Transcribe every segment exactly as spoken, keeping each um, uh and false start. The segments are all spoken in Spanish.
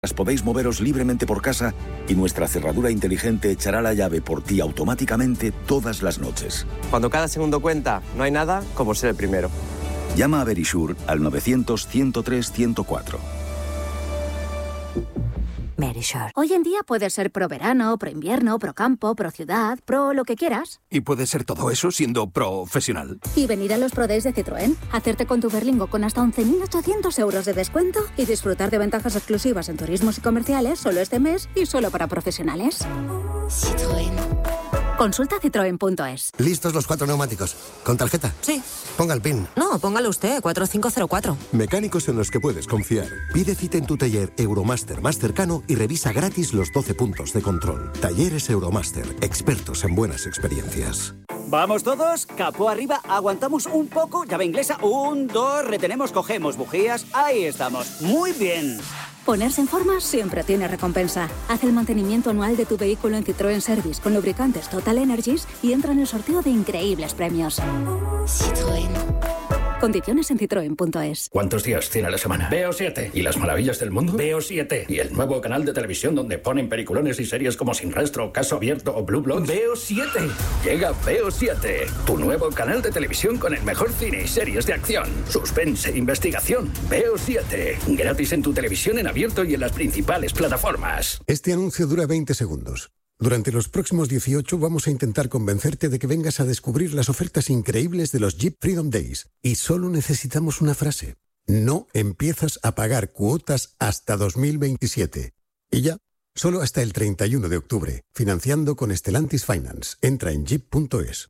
Podéis moveros libremente por casa y nuestra cerradura inteligente echará la llave por ti automáticamente todas las noches. Cuando cada segundo cuenta, no hay nada como ser el primero. Llama a Verisure al novecientos, ciento tres, ciento cuatro. Verisure. Hoy en día puedes ser pro verano, pro invierno, pro campo, pro ciudad, pro lo que quieras. ¿Y puedes ser todo eso siendo profesional? Y venir a los Pro Days de Citroën, hacerte con tu Berlingo con hasta once mil ochocientos euros de descuento y disfrutar de ventajas exclusivas en turismos y comerciales solo este mes y solo para profesionales. Citroën. Consulta citroen punto es. ¿Listos los cuatro neumáticos? ¿Con tarjeta? Sí. Ponga el PIN. No, póngalo usted, cuatro cinco cero cuatro. Mecánicos en los que puedes confiar. Pide cita en tu taller Euromaster más cercano y revisa gratis los doce puntos de control. Talleres Euromaster, expertos en buenas experiencias. ¿Vamos todos? Capó arriba, aguantamos un poco, llave inglesa, un, dos, retenemos, cogemos bujías, ahí estamos. Muy bien. Ponerse en forma siempre tiene recompensa. Haz el mantenimiento anual de tu vehículo en Citroën Service con lubricantes Total Energies y entra en el sorteo de increíbles premios. Citroën. Condiciones en citroen punto es. ¿Cuántos días tiene la semana? Veo siete. ¿Y las maravillas del mundo? Veo siete. ¿Y el nuevo canal de televisión donde ponen peliculones y series como Sin Rastro, Caso Abierto o Blue Bloods? Veo siete. Llega Veo siete, tu nuevo canal de televisión con el mejor cine y series de acción, suspense e investigación. Veo siete. Gratis en tu televisión en abierto y en las principales plataformas. Este anuncio dura veinte segundos. Durante los próximos dieciocho vamos a intentar convencerte de que vengas a descubrir las ofertas increíbles de los Jeep Freedom Days. Y solo necesitamos una frase. No empiezas a pagar cuotas hasta dos mil veintisiete. Y ya, solo hasta el treinta y uno de octubre. Financiando con Stellantis Finance. Entra en jeep punto es.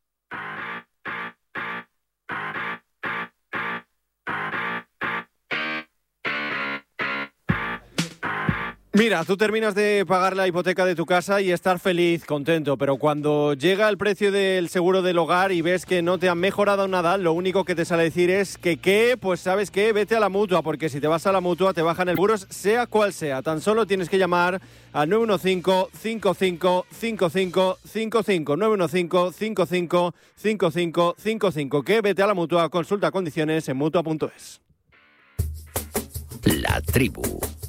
Mira, tú terminas de pagar la hipoteca de tu casa y estar feliz, contento, pero cuando llega el precio del seguro del hogar y ves que no te han mejorado nada, lo único que te sale decir es que qué, pues sabes qué, vete a la Mutua, porque si te vas a la Mutua te bajan el seguros, sea cual sea. Tan solo tienes que llamar al nueve uno cinco, cinco cinco cinco cinco cinco cinco, nueve uno cinco, cinco cinco cinco cinco cinco cinco, que vete a la Mutua, consulta condiciones en mutua punto es. La tribu.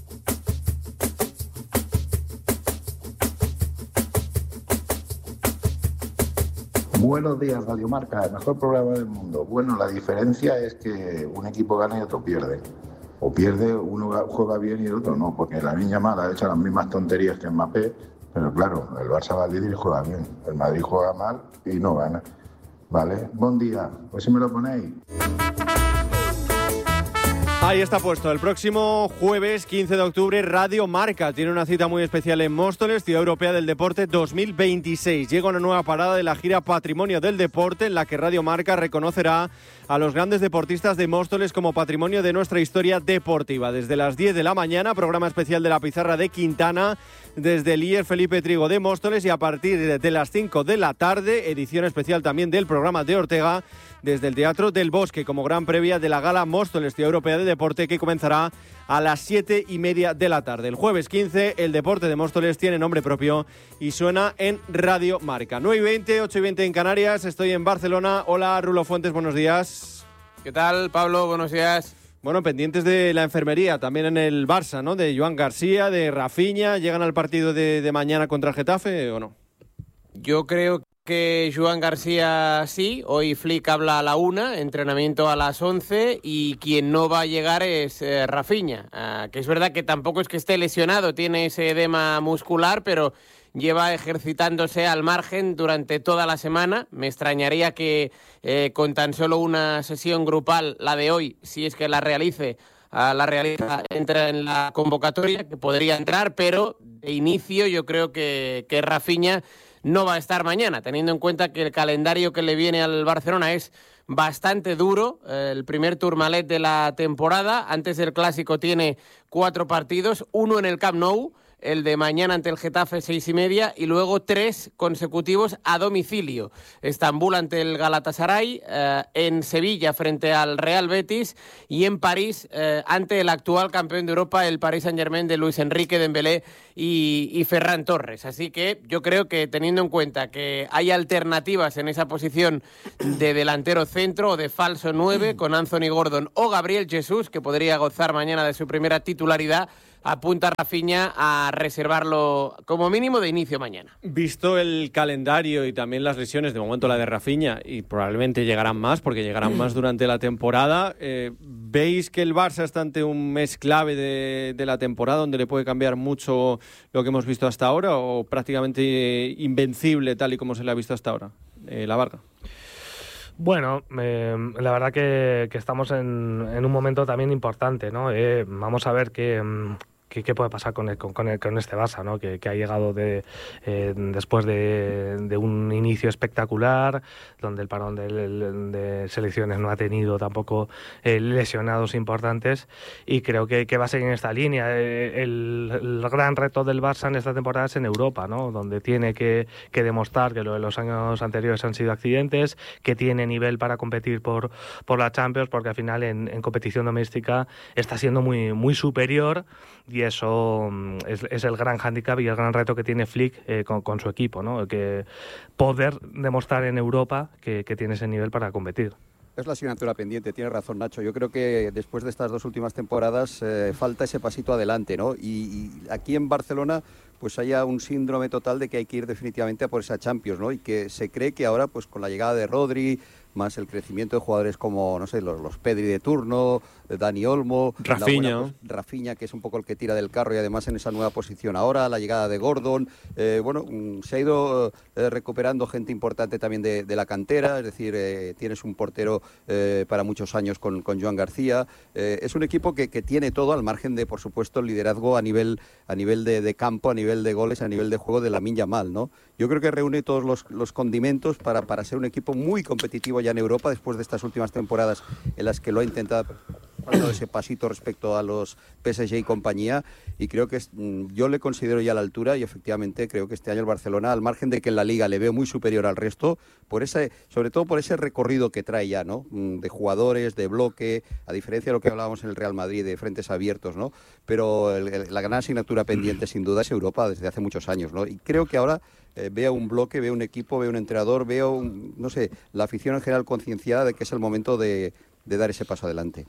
Buenos días, Radio Marca, el mejor programa del mundo. Bueno, la diferencia es que un equipo gana y otro pierde. O pierde, uno juega bien y el otro no, porque la niña mala ha hecho las mismas tonterías que Mbappé, pero claro, el Barça va al líder y juega bien. El Madrid juega mal y no gana. ¿Vale? Buen día, pues si me lo ponéis. Ahí está puesto. El próximo jueves quince de octubre, Radio Marca tiene una cita muy especial en Móstoles, Ciudad Europea del Deporte dos mil veintiséis. Llega una nueva parada de la gira Patrimonio del Deporte, en la que Radio Marca reconocerá a los grandes deportistas de Móstoles como patrimonio de nuestra historia deportiva. Desde las diez de la mañana, programa especial de la Pizarra de Quintana, desde el I E R Felipe Trigo de Móstoles, y a partir de las cinco de la tarde, edición especial también del programa de Ortega, desde el Teatro del Bosque, como gran previa de la gala Móstoles Ciudad Europea de Deporte, que comenzará a las siete y media de la tarde. El jueves quince, el deporte de Móstoles tiene nombre propio y suena en Radio Marca. nueve y veinte, ocho y veinte en Canarias, estoy en Barcelona. Hola, Rulo Fuentes, buenos días. ¿Qué tal, Pablo? Buenos días. Bueno, pendientes de la enfermería, también en el Barça, ¿no? De Joan García, de Rafinha. ¿Llegan al partido de, de mañana contra el Getafe o no? Yo creo que Joan García sí. Hoy Flick habla a la una, entrenamiento a las once, y quien no va a llegar es eh, Rafinha, uh, que es verdad que tampoco es que esté lesionado, tiene ese edema muscular, pero lleva ejercitándose al margen durante toda la semana. Me extrañaría que eh, con tan solo una sesión grupal, la de hoy, si es que la realice, uh, la realiza, entra en la convocatoria, que podría entrar, pero de inicio yo creo que, que Rafinha no va a estar mañana, teniendo en cuenta que el calendario que le viene al Barcelona es bastante duro. El primer Tourmalet de la temporada, antes del Clásico tiene cuatro partidos, uno en el Camp Nou, el de mañana ante el Getafe, seis y media, y luego tres consecutivos a domicilio. Estambul ante el Galatasaray, eh, en Sevilla frente al Real Betis y en París eh, ante el actual campeón de Europa, el Paris Saint-Germain de Luis Enrique Dembélé y, y Ferran Torres. Así que yo creo que, teniendo en cuenta que hay alternativas en esa posición de delantero centro o de falso nueve con Anthony Gordon o Gabriel Jesús, que podría gozar mañana de su primera titularidad, apunta Rafinha a reservarlo como mínimo de inicio mañana. Visto el calendario y también las lesiones, de momento la de Rafinha, y probablemente llegarán más, porque llegarán más durante la temporada, eh, ¿veis que el Barça está ante un mes clave de, de la temporada donde le puede cambiar mucho lo que hemos visto hasta ahora, o prácticamente invencible tal y como se le ha visto hasta ahora? Eh, la Varga. Bueno, eh, la verdad que, que estamos en, en un momento también importante, ¿no? Eh, vamos a ver qué, qué, qué puede pasar con, el, con, con, el, con este Barça, ¿no? Que, que ha llegado de, eh, después de, de un inicio espectacular, donde el parón de, de selecciones no ha tenido tampoco eh, lesionados importantes, y creo que, que va a seguir en esta línea. El, el gran reto del Barça en esta temporada es en Europa, ¿no? Donde tiene que, que demostrar que lo de los años anteriores han sido accidentes, que tiene nivel para competir por, por la Champions, porque al final en, en competición doméstica está siendo muy, muy superior, y eso es, es el gran hándicap y el gran reto que tiene Flick eh, con, con su equipo, ¿no? Que poder demostrar en Europa que, que tiene ese nivel para competir. Es la asignatura pendiente, tiene razón Nacho. Yo creo que después de estas dos últimas temporadas eh, falta ese pasito adelante, ¿no? Y, y aquí en Barcelona pues haya un síndrome total de que hay que ir definitivamente a por esa Champions, ¿no? Y que se cree que ahora, pues con la llegada de Rodri, más el crecimiento de jugadores como, no sé, los, los Pedri de turno, Dani Olmo, Rafinha. Buena, Rafinha, que es un poco el que tira del carro y además en esa nueva posición ahora, la llegada de Gordon, eh, bueno, se ha ido eh, recuperando gente importante también de, de la cantera, es decir, eh, tienes un portero eh, para muchos años con, con Joan García, eh, es un equipo que, que tiene todo al margen de, por supuesto, el liderazgo a nivel, a nivel de, de campo, a nivel de goles, a nivel de juego de Lamine Yamal, ¿no? Yo creo que reúne todos los, los condimentos para, para ser un equipo muy competitivo ya en Europa después de estas últimas temporadas en las que lo ha intentado, dando ese pasito respecto a los P S G y compañía, y creo que es, yo le considero ya a la altura, y efectivamente creo que este año el Barcelona, al margen de que en la Liga le veo muy superior al resto, por ese, sobre todo por ese recorrido que trae ya, ¿no? De jugadores, de bloque, a diferencia de lo que hablábamos en el Real Madrid, de frentes abiertos, ¿no? Pero el, el, la gran asignatura pendiente sin duda es Europa desde hace muchos años, ¿no? Y creo que ahora eh, veo un bloque, veo un equipo, veo un entrenador, veo, un, no sé, la afición en general concienciada de que es el momento de, de dar ese paso adelante.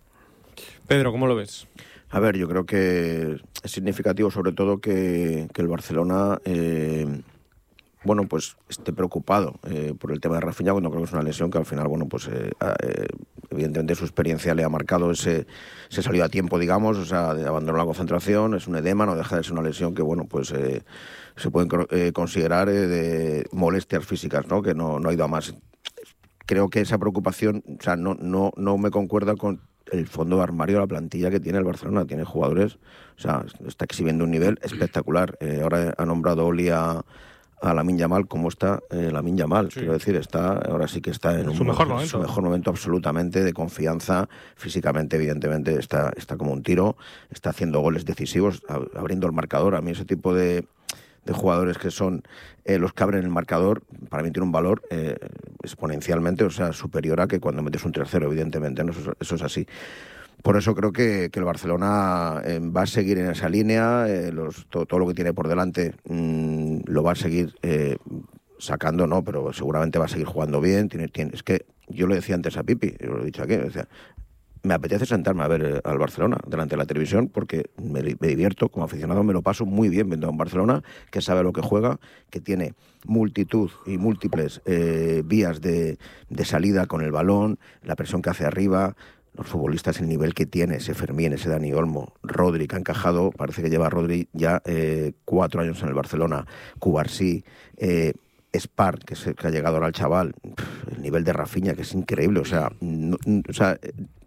Pedro, ¿cómo lo ves? A ver, yo creo que es significativo sobre todo que, que el Barcelona, eh, bueno, pues esté preocupado eh, por el tema de Rafinha, cuando creo que es una lesión que al final, bueno, pues eh, eh, evidentemente su experiencia le ha marcado ese, ese salido a tiempo, digamos, o sea, de abandonar la concentración, es un edema, no deja de ser una lesión que, bueno, pues eh, se pueden eh, considerar eh, de molestias físicas, ¿no? Que no, no ha ido a más. Creo que esa preocupación, o sea, no, no, no me concuerda con el fondo de armario de la plantilla que tiene el Barcelona. Tiene jugadores, o sea, está exhibiendo un nivel espectacular. Eh, ahora ha nombrado Oli a, a Lamine Yamal. ¿Cómo está eh, Lamine Yamal? Sí. Quiero decir, está, ahora sí que está en su un, mejor momento. Su mejor momento absolutamente, de confianza. Físicamente, evidentemente, está, está como un tiro. Está haciendo goles decisivos, abriendo el marcador. A mí ese tipo de... de jugadores que son eh, los que abren el marcador, para mí tiene un valor eh, exponencialmente, o sea, superior a que cuando metes un tercero, evidentemente, ¿no? Eso, eso es así. Por eso creo que, que el Barcelona eh, va a seguir en esa línea, eh, los, todo, todo lo que tiene por delante mmm, lo va a seguir eh, sacando, no, pero seguramente va a seguir jugando bien. Tiene, tiene, es que yo lo decía antes a Pipi, yo lo he dicho aquí, decía, me apetece sentarme a ver eh, al Barcelona delante de la televisión porque me, me divierto, como aficionado me lo paso muy bien viendo a un Barcelona que sabe lo que juega, que tiene multitud y múltiples eh, vías de, de salida con el balón, la presión que hace arriba, los futbolistas, el nivel que tiene, ese Fermín, ese Dani Olmo, Rodri, que ha encajado, parece que lleva Rodri ya eh, cuatro años en el Barcelona, Cubarsí, eh, Spar, que, es, que ha llegado ahora al chaval, el nivel de Rafinha, que es increíble, o sea, no, o sea,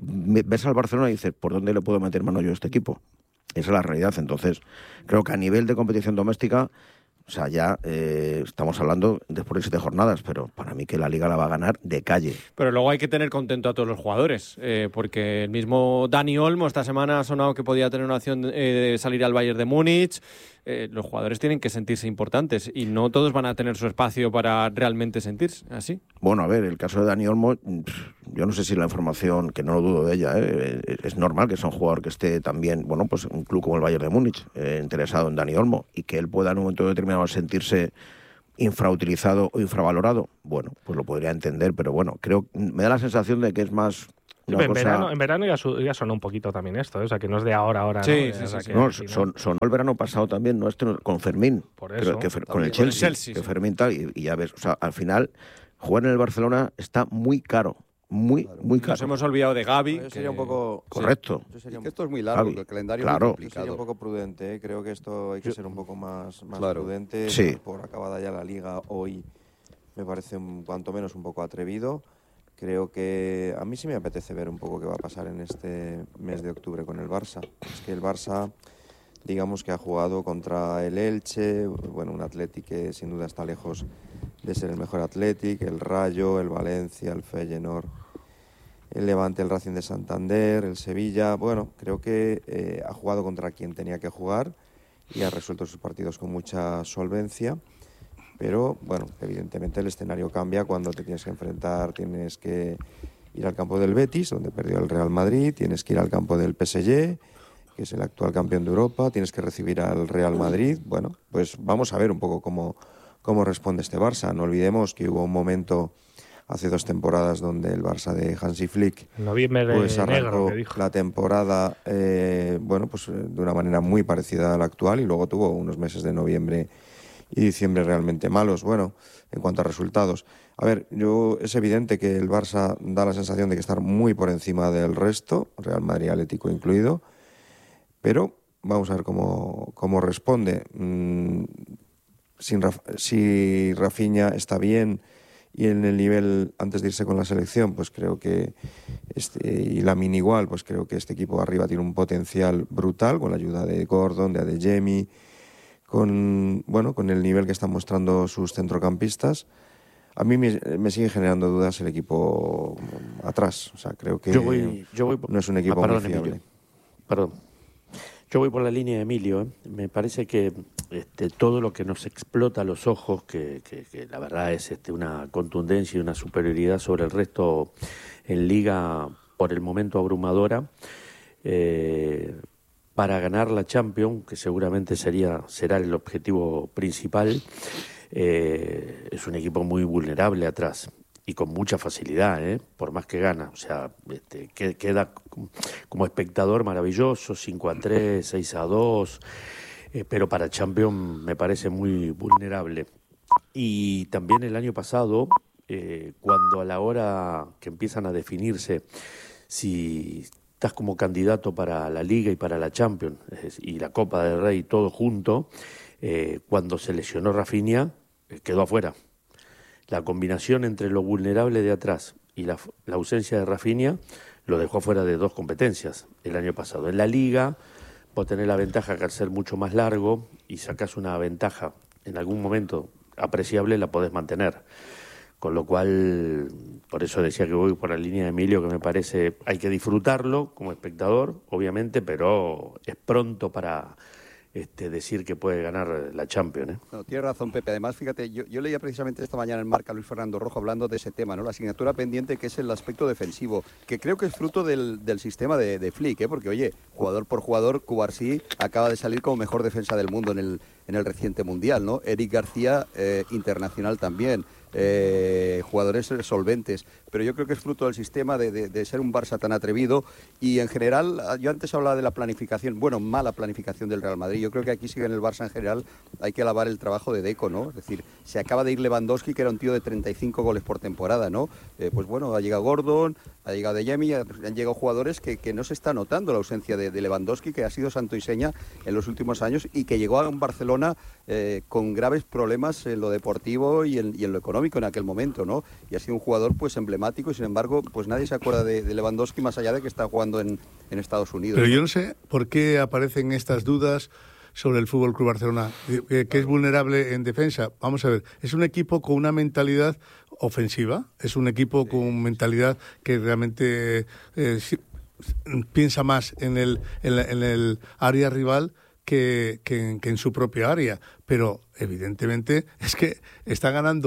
ves al Barcelona y dices, ¿por dónde le puedo meter mano yo a este equipo? Esa es la realidad. Entonces, creo que a nivel de competición doméstica, o sea, ya eh, estamos hablando después de siete jornadas, pero para mí que la Liga la va a ganar de calle. Pero luego hay que tener contento a todos los jugadores, eh, porque el mismo Dani Olmo esta semana ha sonado que podía tener una opción eh, de salir al Bayern de Múnich. Eh, los jugadores tienen que sentirse importantes y no todos van a tener su espacio para realmente sentirse así. Bueno, a ver, el caso de Dani Olmo, yo no sé si la información, que no lo dudo de ella, eh, es normal que sea un jugador que esté también, bueno, pues un club como el Bayern de Múnich, eh, interesado en Dani Olmo, y que él pueda en un momento determinado sentirse infrautilizado o infravalorado. Bueno, pues lo podría entender, pero bueno, creo, me da la sensación de que es más Sí, en, cosa... verano, en verano ya, su, ya sonó un poquito también esto, ¿eh? O sea, que no es de ahora, ahora. Sí, ¿no? sí, sí, sí. No, son, sonó el verano pasado también, no este, con Fermín. Por eso. Que, que, con el Chelsea, el Chelsea que sí. Fermín tal, y, y ya ves, o sea, al final, jugar en el Barcelona está muy caro. Muy, claro. muy caro. Nos hemos olvidado de Gavi. Yo sería que... un poco... Correcto. Sí, sería un... Es que esto es muy largo, Gavi. El calendario claro. es muy complicado. Yo sería un poco prudente, ¿eh? Creo que esto hay que ser un poco más, más claro. prudente. Sí. Por acabada ya la Liga hoy me parece un, cuanto menos un poco atrevido. Creo que a mí sí me apetece ver un poco qué va a pasar en este mes de octubre con el Barça. Es que el Barça, digamos que ha jugado contra el Elche, bueno, un Athletic que sin duda está lejos de ser el mejor Athletic, el Rayo, el Valencia, el Feyenoord, el Levante, el Racing de Santander, el Sevilla. Bueno, creo que eh, ha jugado contra quien tenía que jugar y ha resuelto sus partidos con mucha solvencia. Pero, bueno, evidentemente el escenario cambia cuando te tienes que enfrentar, tienes que ir al campo del Betis, donde perdió el Real Madrid, tienes que ir al campo del P S G, que es el actual campeón de Europa, tienes que recibir al Real Madrid. Bueno, pues vamos a ver un poco cómo, cómo responde este Barça. No olvidemos que hubo un momento hace dos temporadas donde el Barça de Hansi Flick pues arrancó negro, la temporada eh, bueno, pues de una manera muy parecida a la actual y luego tuvo unos meses de noviembre y diciembre realmente malos, bueno, en cuanto a resultados. A ver, yo es evidente que el Barça da la sensación de que está muy por encima del resto, Real Madrid Atlético incluido, pero vamos a ver cómo, cómo responde. Mm, sin Raf, si Rafinha está bien y en el nivel antes de irse con la selección, pues creo que este, y Lamine igual, pues creo que este equipo arriba tiene un potencial brutal con la ayuda de Gordon, de Adeyemi, con bueno con el nivel que están mostrando sus centrocampistas. A mí me, me sigue generando dudas el equipo atrás. O sea, creo que yo voy, yo voy por, no es un equipo ah, perdón, muy fiable. Emilio. Perdón. Yo voy por la línea de Emilio. ¿eh? Me parece que este, todo lo que nos explota a los ojos, que, que, que la verdad es este, una contundencia y una superioridad sobre el resto en Liga, por el momento abrumadora, eh, para ganar la Champions, que seguramente sería será el objetivo principal, eh, es un equipo muy vulnerable atrás y con mucha facilidad, ¿eh? Por más que gana. O sea, este, que, queda como espectador maravilloso, cinco a tres, seis a dos, eh, pero para Champions me parece muy vulnerable. Y también el año pasado, eh, cuando a la hora que empiezan a definirse si estás como candidato para la Liga y para la Champions y la Copa del Rey todo junto, eh, cuando se lesionó Rafinha, eh, quedó afuera. La combinación entre lo vulnerable de atrás y la, la ausencia de Rafinha lo dejó afuera de dos competencias el año pasado. En la Liga vos tenés la ventaja que al ser mucho más largo y sacás una ventaja en algún momento apreciable, la podés mantener. Con lo cual, por eso decía que voy por la línea de Emilio, que me parece hay que disfrutarlo como espectador, obviamente, pero es pronto para este, decir que puede ganar la Champions. ¿eh? No, tiene razón, Pepe. Además, fíjate, yo, yo leía precisamente esta mañana en Marca Luis Fernando Rojo hablando de ese tema, ¿no? La asignatura pendiente, que es el aspecto defensivo, que creo que es fruto del, del sistema de, de Flick, ¿eh? Porque, oye, jugador por jugador, Cubarsí acaba de salir como mejor defensa del mundo en el, en el reciente Mundial, ¿no? Eric García, eh, internacional también. Eh, jugadores solventes, pero yo creo que es fruto del sistema de, de, de ser un Barça tan atrevido y en general, yo antes hablaba de la planificación, bueno, mala planificación del Real Madrid. Yo creo que aquí sí que en el Barça en general hay que alabar el trabajo de Deco, ¿no? Es decir, se acaba de ir Lewandowski, que era un tío de treinta y cinco goles por temporada, ¿no? Eh, pues bueno, ha llegado Gordon, ha llegado Adeyemi, han llegado jugadores que, que no se está notando la ausencia de, de Lewandowski, que ha sido santo y seña en los últimos años y que llegó a un Barcelona eh, con graves problemas en lo deportivo y en, y en lo económico en aquel momento, ¿no? Y ha sido un jugador pues emblemático y sin embargo pues nadie se acuerda de, de Lewandowski más allá de que está jugando en, en Estados Unidos. Pero yo no sé por qué aparecen estas dudas sobre el F C Barcelona, que, que es vulnerable en defensa. Vamos a ver, es un equipo con una mentalidad ofensiva, es un equipo con mentalidad que realmente eh, piensa más en el, en, la, en el área rival que, que, que en su propia área, pero evidentemente es que está ganando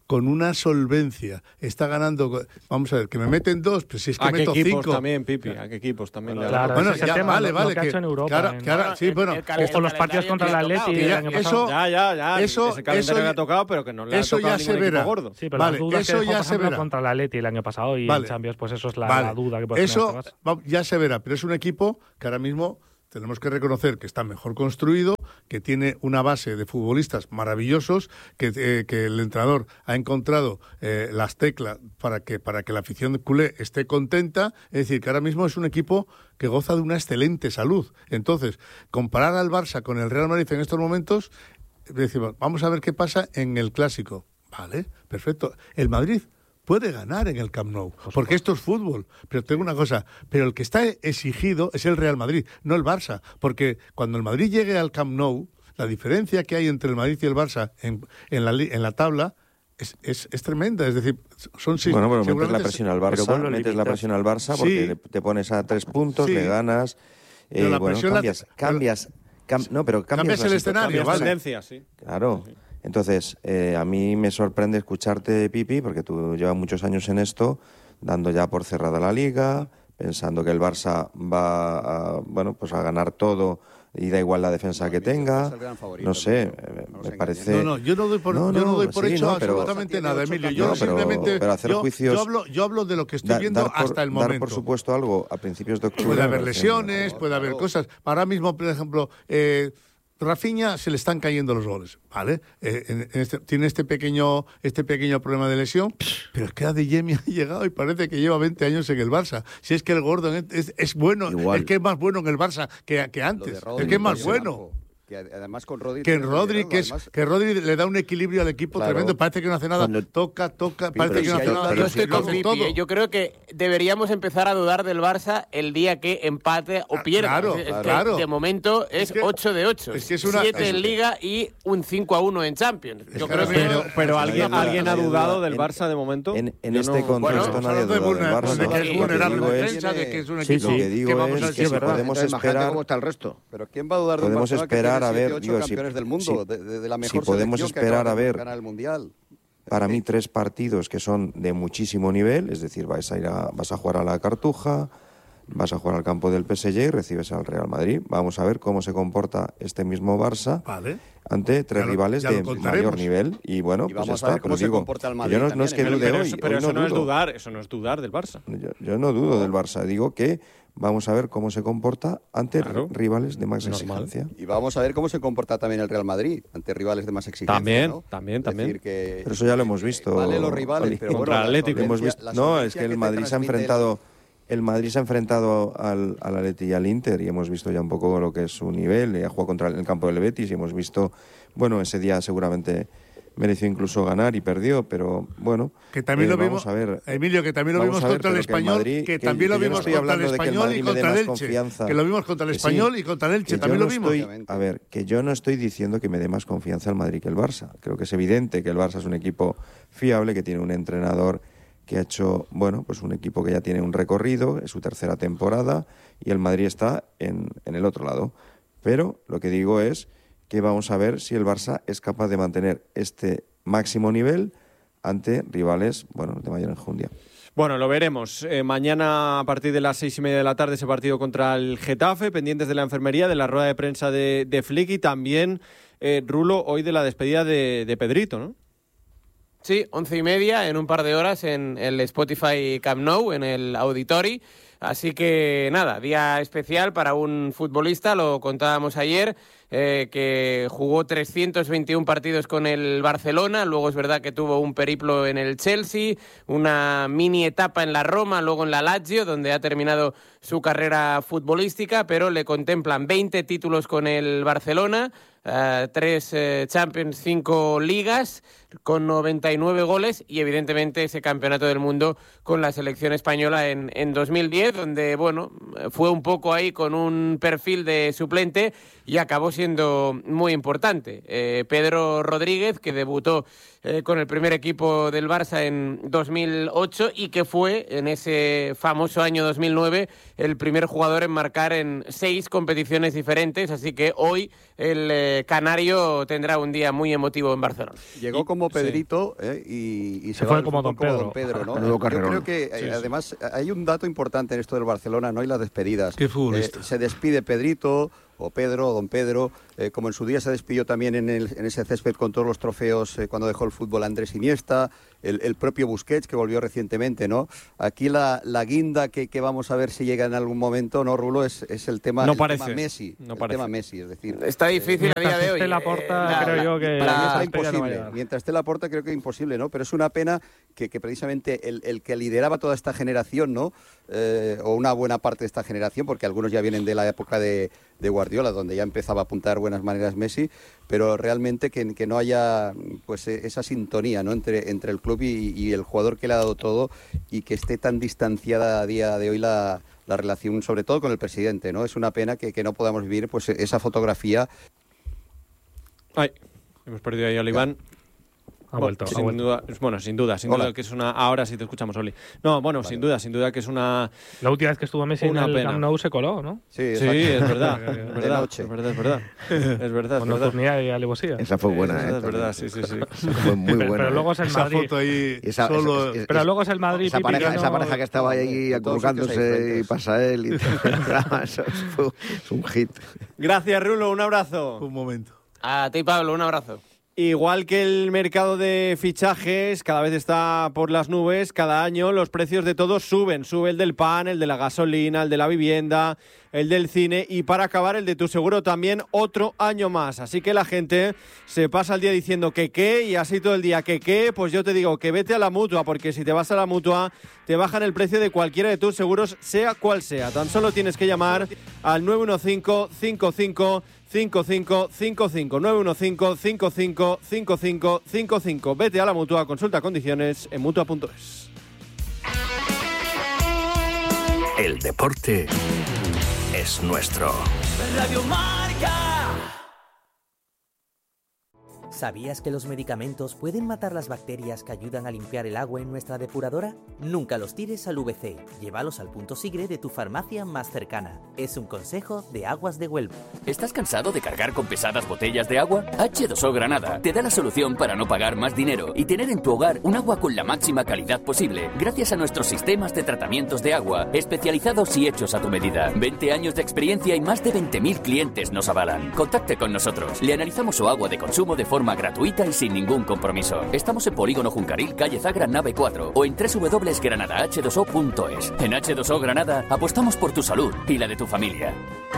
con una solvencia, está ganando, vamos a ver, que me meten dos, pero si es que ¿A meto qué equipos cinco. también, Pipi? ¿A qué equipos también? le Claro, bueno, ese es el ya, tema, vale, lo- vale. lo que ha que, hecho en Europa, que ahora- en- que ahora- sí, bueno, O con los partidos contra el Atleti que el ya- año eso, pasado. Ya, ya, ya. Eso, ese calendario eso, le ha tocado, pero que no le eso ha tocado ya ningún se equipo verá. gordo. Sí, pero Vale, las dudas eso que dejó, ya por se ejemplo, verá. contra el Atleti el año pasado y Vale. en Champions, pues eso es la, Vale. la duda que puede tener Eso este Barça. va- ya se verá, pero es un equipo que ahora mismo tenemos que reconocer que está mejor construido, que tiene una base de futbolistas maravillosos, que, eh, que el entrenador ha encontrado eh, las teclas para que, para que la afición culé esté contenta. Es decir, que ahora mismo es un equipo que goza de una excelente salud. Entonces, comparar al Barça con el Real Madrid en estos momentos, decimos, vamos a ver qué pasa en el Clásico. Vale, perfecto. El Madrid puede ganar en el Camp Nou, porque esto es fútbol. Pero tengo una cosa, pero el que está exigido es el Real Madrid, no el Barça, porque cuando el Madrid llegue al Camp Nou, la diferencia que hay entre el Madrid y el Barça en, en, la, en la tabla es, es, es tremenda. Es decir, son sí, Bueno, bueno, metes la seguramente presión al pero Barça, bueno, metes la limitas. presión al Barça porque Sí. le- te pones a tres puntos, Sí. le ganas, Pero eh, la bueno, presión la- cambias, cambias, cam- no, pero cambias, Cambias la el situ- escenario, cambias vale. Tendencia, sí. Claro. Entonces, eh, a mí me sorprende escucharte, Pipi, porque tú llevas muchos años en esto, dando ya por cerrada la Liga, pensando que el Barça va a, bueno, pues a ganar todo y da igual la defensa que tenga. No sé, eh, me parece... No, no, yo no doy por, No, yo no no, doy por sí, hecho no, pero- absolutamente nada, Emilio. Yo No, pero- simplemente pero hacer yo, juicios- yo hablo, yo hablo de lo que estoy Da- viendo dar por- hasta el Dar momento. por supuesto algo a principios de octubre. Puede me haber parece- lesiones, puede haber cosas. Ahora mismo, por ejemplo, eh, Rafinha se le están cayendo los goles, ¿vale? Eh, en- en este- tiene este pequeño este pequeño problema de lesión, pero es que Adeyemi ha llegado y parece que lleva veinte años en el Barça. Si es que el Gordon es, es, es bueno, Igual. es que es más bueno en el Barça que, que Lo de antes, Rodri, es que es más medio bueno. campo, que además con Rodri Que en tiene Rodri, liderazgo, que, es, además- que Rodri le da un equilibrio al equipo Claro. tremendo. Parece que no hace nada. Toca, toca, parece pero que no si hace hay- nada. pero lo- Yo estoy lo con hace Pipi, todo. ¿eh? Yo creo que deberíamos empezar a dudar del Barça el día que empate o pierda. claro, Es- es que claro. de momento es, Es que- ocho de ocho. es que es una- siete es en que- Liga y un cinco a uno en Champions. Yo que creo ahora que... Pero, pero Nadie ¿alguien, duda, alguien ha nadie dudado duda. del En- Barça de momento? En, en Yo este no- contexto Bueno, nadie hablando de duda del vulner- Barça. de que es Lo que vulnerable digo en es- defensa, de que es un Sí, equipo lo que digo que vamos es al que si cielo. podemos Entonces, imagínate esperar... cómo está el resto. Pero ¿quién va a dudar de un Podemos Barcelona que esperar tiene a ver, siete, ocho digo, si- campeones del mundo, si- de, de- de la si mejor podemos selección que esperar acaba a de ver- ganar el Mundial? Para mí tres partidos que son de muchísimo nivel, es decir, vais a ir a, vas a jugar a la Cartuja, vas a jugar al campo del P S G y recibes al Real Madrid. Vamos a ver cómo se comporta este mismo Barça Vale. ante tres Ya lo- rivales ya lo de contaremos. mayor nivel y bueno, Y pues vamos ya a ver está, cómo pero se digo, comporta el que Madrid yo no, no es que Pero, dude pero hoy, eso, pero hoy eso no no es dudo. dudar, eso no es dudar del Barça. Yo, yo no dudo del Barça, digo que vamos a ver cómo se comporta ante Claro. rivales de más Normal. exigencia. Y vamos a ver cómo se comporta también el Real Madrid ante rivales de más exigencia. También, ¿no? también, Es también. decir, que Pero eso ya lo hemos visto. vale los rivales, Oli. pero Contra bueno, la Atlético. Hemos solvencia- visto- la no, es solvencia que el te Madrid se ha transmite el- enfrentado el Madrid se ha enfrentado al, al Atleti y al Inter y hemos visto ya un poco lo que es su nivel, y ha jugado contra el, el campo del Betis y hemos visto, bueno, ese día seguramente mereció incluso ganar y perdió, pero bueno, Que también eh, lo vamos vimos, a ver. Emilio, que también lo Vamos vimos a ver, contra el pero que el Español, Madrid- que, que- también que lo yo no vimos estoy contra el hablando de que el Español Madrid y me dé contra el más Elche. confianza. Que lo vimos contra el Que sí, Español y contra el Elche, que yo también no lo vimos. estoy- a ver, que yo no estoy diciendo que me dé más confianza el Madrid que el Barça. Creo que es evidente que el Barça es un equipo fiable, que tiene un entrenador que ha hecho, bueno, pues un equipo que ya tiene un recorrido, es su tercera temporada, y el Madrid está en, en el otro lado. Pero lo que digo es que vamos a ver si el Barça es capaz de mantener este máximo nivel ante rivales, bueno, de mayor enjundia. Bueno, lo veremos. Eh, mañana a partir de las seis y media de la tarde ese partido contra el Getafe, pendientes de la enfermería, de la rueda de prensa de, de Flick y también, eh, Rulo, hoy de la despedida de, de Pedrito, ¿no? Sí, once y media, en un par de horas, en el Spotify Camp Nou, en el Auditori. Así que nada, día especial para un futbolista, lo contábamos ayer, eh, que jugó trescientos veintiún partidos con el Barcelona, luego es verdad que tuvo un periplo en el Chelsea, una mini etapa en la Roma, luego en la Lazio, donde ha terminado su carrera futbolística, pero le contemplan veinte títulos con el Barcelona, Uh, tres uh, Champions, cinco ligas, con noventa y nueve goles y evidentemente ese campeonato del mundo con la selección española en, en dos mil diez. Núñez, donde, bueno, fue un poco ahí con un perfil de suplente y acabó siendo muy importante. Eh, Pedro Rodríguez, que debutó eh, con el primer equipo del Barça en dos mil ocho y que fue, en ese famoso año dos mil nueve, el primer jugador en marcar en seis competiciones diferentes, así que hoy el eh, canario tendrá un día muy emotivo en Barcelona. Llegó como Pedrito sí. eh, y, y se, se fue como Don Pedro. Don Pedro, ¿no? Yo creo que eh, sí, además sí. hay un dato importante en esto del Barcelona, ¿no? Y las despedidas. ¿Qué futbolista? Eh, se despide Pedrito o Pedro, o Don Pedro, eh, como en su día se despidió también en, el, en ese césped con todos los trofeos eh, cuando dejó el fútbol Andrés Iniesta, el, el propio Busquets, que volvió recientemente, ¿no? Aquí la, la guinda que, que vamos a ver si llega en algún momento, ¿no, Rulo? Es, es el tema, no el parece, tema Messi. No el parece. tema Messi, es decir... Está difícil eh, a día de hoy. La Porta, eh, creo la, yo que... Para mí la, está imposible. No Mientras esté la Porta creo que es imposible, ¿no? Pero es una pena que, que precisamente el, el que lideraba toda esta generación, ¿no? Eh, o una buena parte de esta generación, porque algunos ya vienen de la época de, de Guardiola, donde ya empezaba a apuntar buenas maneras Messi, pero realmente que, que no haya pues esa sintonía, ¿no? entre, entre el club y, y el jugador que le ha dado todo, y que esté tan distanciada a día de hoy la, la relación, sobre todo con el presidente, ¿no? Es una pena que, que no podamos vivir pues esa fotografía. Ay, hemos perdido ahí a Oliván. Ha vuelto, sin ha vuelto. Duda, bueno, sin duda, sin Hola. duda que es una... Ahora sí te escuchamos, Oli. No, bueno, vale. sin duda, sin duda que es una... La última vez que estuvo Messi una en el pena. Camp Nou se coló, ¿no? Sí, sí es verdad, es de verdad, noche. es verdad, es verdad, es verdad, es Con verdad. nocturnidad y alevosía. Esa fue buena, Es ¿eh? verdad, es verdad, sí, sí, sí. Fue muy pero, buena. pero luego ¿eh? es el Esa Madrid. foto ahí Esa- solo... esa- esa- Pero luego es el Madrid. Esa Pipi, pareja, que esa no- pareja que estaba ahí En todos sitios hay acurrucándose y frentes. pasa él y todo. Eso fue- es un hit. Gracias, Rulo, un abrazo. Un momento. A ti, Pablo, un abrazo. Igual que el mercado de fichajes cada vez está por las nubes, cada año los precios de todos suben. Sube el del pan, el de la gasolina, el de la vivienda, el del cine y para acabar el de tu seguro también otro año más. Así que la gente se pasa el día diciendo que qué y así todo el día que qué. Pues yo te digo que vete a la Mutua, porque si te vas a la Mutua te bajan el precio de cualquiera de tus seguros, sea cual sea. Tan solo tienes que llamar al nueve uno cinco, cinco cinco cinco cinco cinco cinco, nueve uno cinco, cinco cinco cinco cinco cinco cinco. Vete a la Mutua, consulta condiciones en mutua punto es. El deporte es nuestro. Radio Marca. ¿Sabías que los medicamentos pueden matar las bacterias que ayudan a limpiar el agua en nuestra depuradora? Nunca los tires al V C. Llévalos al punto Sigre de tu farmacia más cercana. Es un consejo de Aguas de Huelva. ¿Estás cansado de cargar con pesadas botellas de agua? hache dos o Granada te da la solución para no pagar más dinero y tener en tu hogar un agua con la máxima calidad posible, gracias a nuestros sistemas de tratamientos de agua especializados y hechos a tu medida. veinte años de experiencia y más de veinte mil clientes nos avalan. Contacte con nosotros. Le analizamos su agua de consumo de forma gratuita y sin ningún compromiso. Estamos en Polígono Juncaril, calle Zagra, nave cuatro o en doble u doble u doble u punto granada hache dos o punto es. En hache dos o Granada apostamos por tu salud y la de tu familia.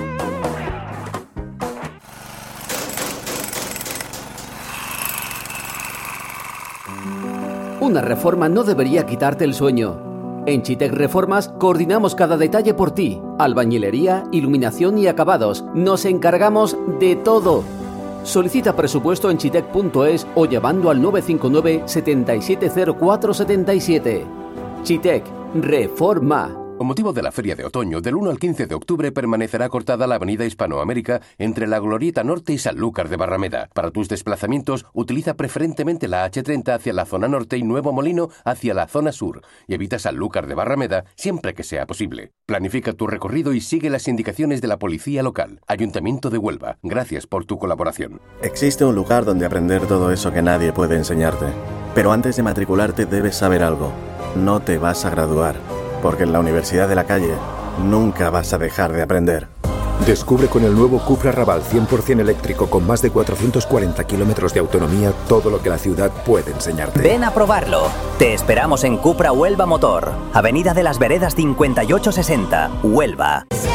Una reforma no debería quitarte el sueño. En Chitec Reformas coordinamos cada detalle por ti. Albañilería, iluminación y acabados. Nos encargamos de todo. Solicita presupuesto en chitec punto es o llamando al nueve cinco nueve, siete siete cero cuatro siete siete. Chitec Reforma. Con motivo de la Feria de Otoño, del uno al quince de octubre permanecerá cortada la avenida Hispanoamérica entre la Glorieta Norte y Sanlúcar de Barrameda. Para tus desplazamientos, utiliza preferentemente la hache treinta hacia la zona norte y Nuevo Molino hacia la zona sur, y evita Sanlúcar de Barrameda siempre que sea posible. Planifica tu recorrido y sigue las indicaciones de la policía local. Ayuntamiento de Huelva, gracias por tu colaboración. Existe un lugar donde aprender todo eso que nadie puede enseñarte. Pero antes de matricularte debes saber algo. No te vas a graduar. Porque en la Universidad de la Calle nunca vas a dejar de aprender. Descubre con el nuevo Cupra Raval cien por ciento eléctrico con más de cuatrocientos cuarenta kilómetros de autonomía todo lo que la ciudad puede enseñarte. Ven a probarlo. Te esperamos en Cupra Huelva Motor, Avenida de las Veredas cincuenta y ocho sesenta, Huelva.